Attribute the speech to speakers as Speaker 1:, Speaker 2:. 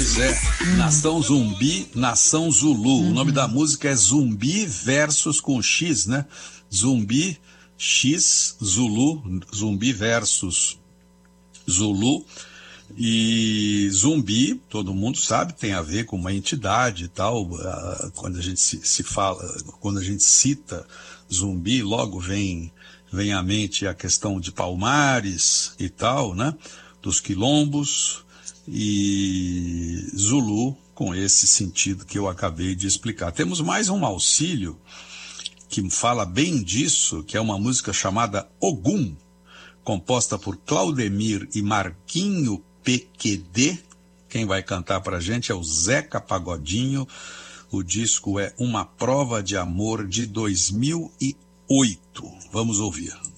Speaker 1: Pois é, Nação Zumbi, Nação Zulu. O nome da música é Zumbi versus com X, né? Zumbi, X, Zulu, Zumbi versus Zulu. E zumbi, todo mundo sabe, tem a ver com uma entidade e tal. Quando a gente se fala, quando a gente cita zumbi, logo vem à mente a questão de Palmares e tal, né? Dos quilombos, e Zulu com esse sentido que eu acabei de explicar. Temos mais um auxílio que fala bem disso, que é uma música chamada Ogum, composta por Claudemir e Marquinho PQD. Quem vai cantar pra gente é o Zeca Pagodinho. O disco é Uma Prova de Amor, de 2008. Vamos ouvir.